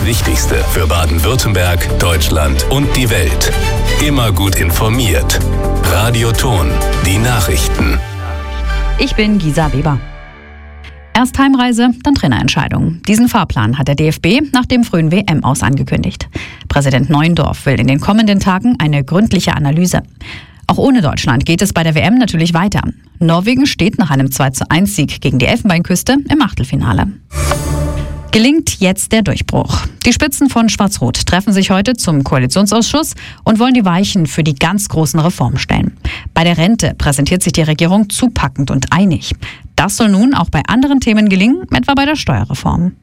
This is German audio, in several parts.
das Wichtigste für Baden-Württemberg, Deutschland und die Welt. Immer gut informiert. Radio Ton, die Nachrichten. Ich bin Gisa Weber. Erst Heimreise, dann Trainerentscheidung. Diesen Fahrplan hat der DFB nach dem frühen WM-Aus angekündigt. Präsident Neuendorf will in den kommenden Tagen eine gründliche Analyse. Auch ohne Deutschland geht es bei der WM natürlich weiter. Norwegen steht nach einem 2:1-Sieg gegen die Elfenbeinküste im Achtelfinale. Gelingt jetzt der Durchbruch. Die Spitzen von Schwarz-Rot treffen sich heute zum Koalitionsausschuss und wollen die Weichen für die ganz großen Reformen stellen. Bei der Rente präsentiert sich die Regierung zupackend und einig. Das soll nun auch bei anderen Themen gelingen, etwa bei der Steuerreform.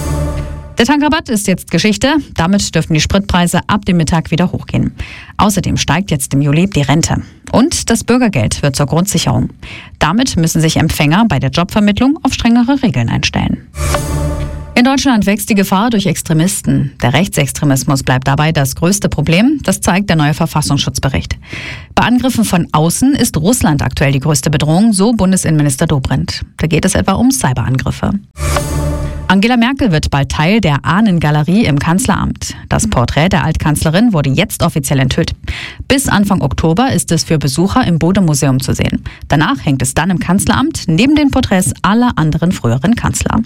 Der Tankrabatt ist jetzt Geschichte. Damit dürften die Spritpreise ab dem Mittag wieder hochgehen. Außerdem steigt jetzt im Juli die Rente. Und das Bürgergeld wird zur Grundsicherung. Damit müssen sich Empfänger bei der Jobvermittlung auf strengere Regeln einstellen. In Deutschland wächst die Gefahr durch Extremisten. Der Rechtsextremismus bleibt dabei das größte Problem. Das zeigt der neue Verfassungsschutzbericht. Bei Angriffen von außen ist Russland aktuell die größte Bedrohung, so Bundesinnenminister Dobrindt. Da geht es etwa um Cyberangriffe. Angela Merkel wird bald Teil der Ahnengalerie im Kanzleramt. Das Porträt der Altkanzlerin wurde jetzt offiziell enthüllt. Bis Anfang Oktober ist es für Besucher im Bode-Museum zu sehen. Danach hängt es dann im Kanzleramt neben den Porträts aller anderen früheren Kanzler.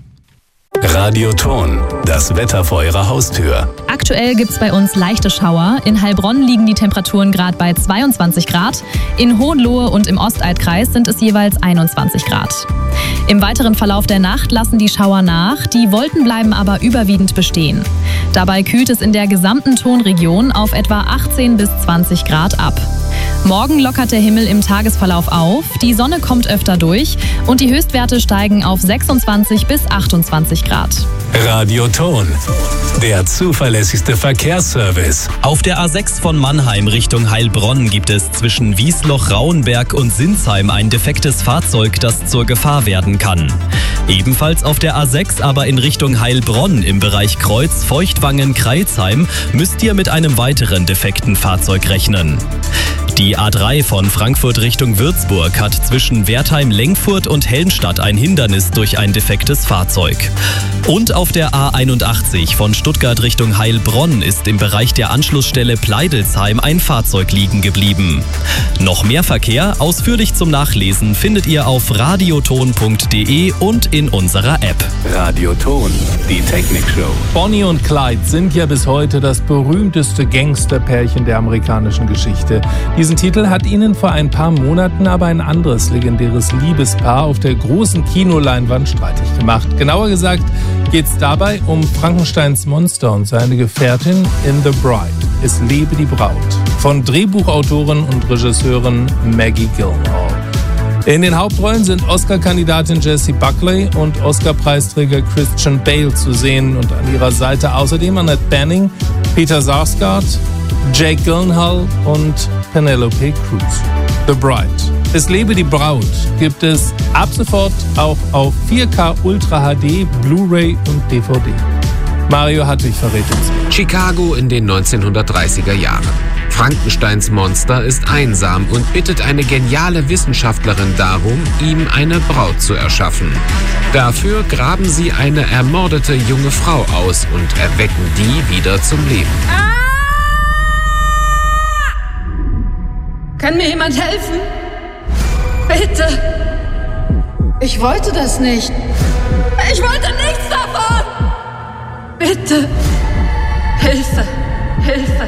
Radio Ton, das Wetter vor Ihrer Haustür. Aktuell gibt's bei uns leichte Schauer. In Heilbronn liegen die Temperaturen gerade bei 22 Grad. In Hohenlohe und im Ostaltkreis sind es jeweils 21 Grad. Im weiteren Verlauf der Nacht lassen die Schauer nach. Die Wolken bleiben aber überwiegend bestehen. Dabei kühlt es in der gesamten Tonregion auf etwa 18 bis 20 Grad ab. Morgen lockert der Himmel im Tagesverlauf auf, die Sonne kommt öfter durch und die Höchstwerte steigen auf 26 bis 28 Grad. Radio Ton, der zuverlässigste Verkehrsservice. Auf der A6 von Mannheim Richtung Heilbronn gibt es zwischen Wiesloch, Rauenberg und Sinsheim ein defektes Fahrzeug, das zur Gefahr werden kann. Ebenfalls auf der A6, aber in Richtung Heilbronn im Bereich Kreuz, Feuchtwangen, Crailsheim müsst ihr mit einem weiteren defekten Fahrzeug rechnen. Die A3 von Frankfurt Richtung Würzburg hat zwischen Wertheim-Lengfurt und Helmstadt ein Hindernis durch ein defektes Fahrzeug. Und auf der A81 von Stuttgart Richtung Heilbronn ist im Bereich der Anschlussstelle Pleidelsheim ein Fahrzeug liegen geblieben. Noch mehr Verkehr, ausführlich zum Nachlesen, findet ihr auf radioton.de und in unserer App. Radio Ton, die Technikshow. Bonnie und Clyde sind ja bis heute das berühmteste Gangsterpärchen der amerikanischen Geschichte. Diesen Titel hat ihnen vor ein paar Monaten aber ein anderes legendäres Liebespaar auf der großen Kinoleinwand streitig gemacht. Genauer gesagt geht es dabei um Frankensteins Monster und seine Gefährtin in The Bride. Es lebe die Braut. Von Drehbuchautorin und Regisseurin Maggie Gyllenhaal. In den Hauptrollen sind Oscar-Kandidatin Jessie Buckley und Oscar-Preisträger Christian Bale zu sehen und an ihrer Seite außerdem Annette Bening, Peter Sarsgaard, Jake Gyllenhaal und Penelope Cruz. The Bride. Es lebe die Braut gibt es ab sofort auch auf 4K Ultra HD, Blu-ray und DVD. Mario Hartwig verrät uns. Chicago in den 1930er Jahren. Frankensteins Monster ist einsam und bittet eine geniale Wissenschaftlerin darum, ihm eine Braut zu erschaffen. Dafür graben sie eine ermordete junge Frau aus und erwecken die wieder zum Leben. Kann mir jemand helfen? Bitte! Ich wollte das nicht. Ich wollte nichts davon! Bitte! Hilfe! Hilfe!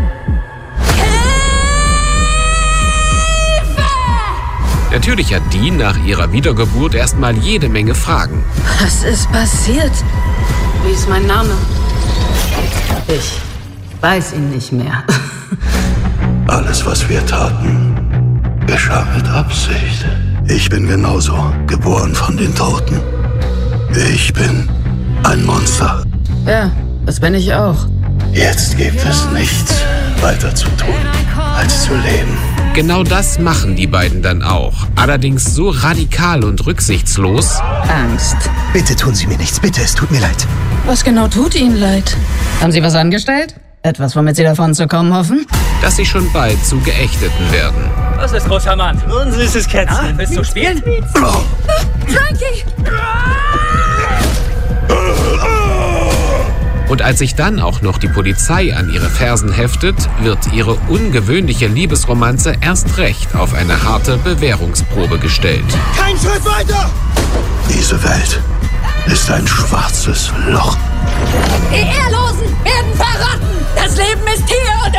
Natürlich hat die nach ihrer Wiedergeburt erstmal jede Menge Fragen. Was ist passiert? Wie ist mein Name? Ich weiß ihn nicht mehr. Alles, was wir taten, geschah mit Absicht. Ich bin genauso geboren von den Toten. Ich bin ein Monster. Ja, das bin ich auch. Jetzt gibt es nichts weiter zu tun, als zu leben. Genau das machen die beiden dann auch. Allerdings so radikal und rücksichtslos. Angst. Bitte tun Sie mir nichts, bitte, es tut mir leid. Was genau tut Ihnen leid? Haben Sie was angestellt? Etwas, womit Sie davon zu kommen hoffen? Dass sie schon bald zu Geächteten werden. Was ist, großer Mann? Nun, süßes Kätzchen. Willst du spielen? Frankie! Und als sich dann auch noch die Polizei an ihre Fersen heftet, wird ihre ungewöhnliche Liebesromanze erst recht auf eine harte Bewährungsprobe gestellt. Kein Schritt weiter! Diese Welt ist ein schwarzes Loch. Die Ehrlosen werden verraten! Das Leben ist hier und